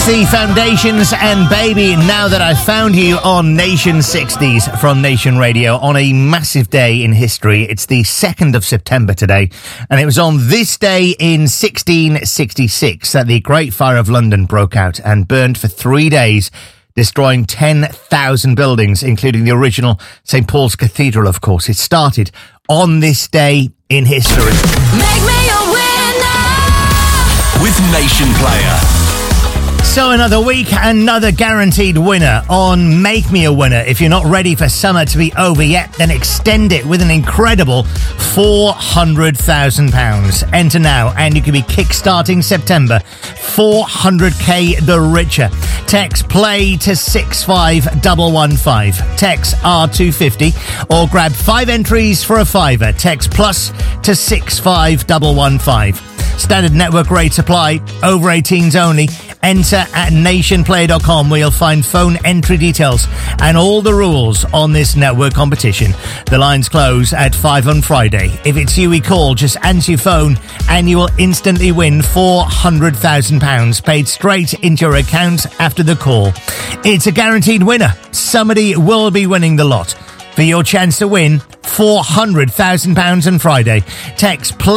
The Foundations and Baby, Now That I've Found You on Nation 60s from Nation Radio on a massive day in history. It's the 2nd of September today, and it was on this day in 1666 that the Great Fire of London broke out and burned for 3 days, destroying 10,000 buildings, including the original St. Paul's Cathedral, of course. It started on this day in history. Make me a winner with Nation Player. So another week, another guaranteed winner on Make Me a Winner. If you're not ready for summer to be over yet, then extend it with an incredible £400,000. Enter now and you can be kickstarting September 400k the richer. Text play to 65115. Text R250 or grab 5 entries for a fiver. Text plus to 65115. Standard network rates apply. Over 18s only. Enter at nationplay.com where you'll find phone entry details and all the rules on this network competition. The lines close at 5 on Friday. If it's you we call, just answer your phone and you will instantly win £400,000 paid straight into your account after the call. It's a guaranteed winner. Somebody will be winning the lot. For your chance to win £400,000 on Friday, text play